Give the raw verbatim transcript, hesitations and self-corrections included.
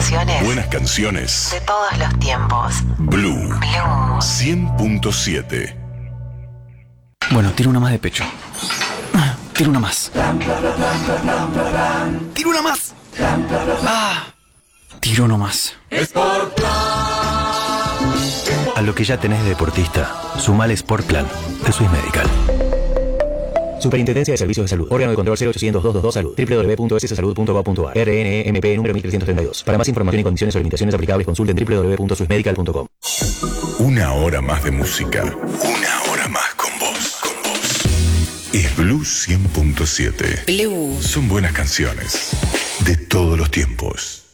canciones. Buenas canciones. De todos los tiempos. Blue. Blue. cien punto siete. Bueno, tiro una más de pecho. Tiro una más. Tiro una más. Ah. Tiro uno más. A lo que ya tenés de deportista, sumale Sport Plan de Swiss Medical. Superintendencia de Servicios de Salud. Órgano de control cero ochocientos, doscientos veintidós Salud. doble u doble u doble u punto s salud punto gov punto a r. R N E M P número mil trescientos treinta y dos. Para más información y condiciones o limitaciones aplicables, consulten doble u doble u doble u punto swiss medical punto com. Una hora más de música. Una hora más con vos. Con vos. Es Blue cien punto siete. Blue. Son buenas canciones. De todos los tiempos.